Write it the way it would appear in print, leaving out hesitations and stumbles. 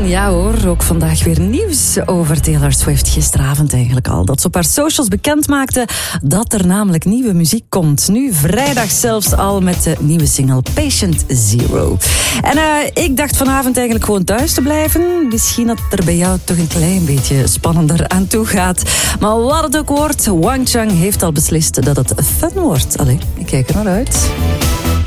En ja hoor, ook vandaag weer nieuws over Taylor Swift. Gisteravond eigenlijk al. Dat ze op haar socials bekend maakte dat er namelijk nieuwe muziek komt. Nu vrijdag zelfs al met de nieuwe single Patient Zero. En ik dacht vanavond eigenlijk gewoon thuis te blijven. Misschien dat het er bij jou toch een klein beetje spannender aan toe gaat. Maar wat het ook wordt, Wang Chung heeft al beslist dat het fun wordt. Allee, ik kijk er naar uit.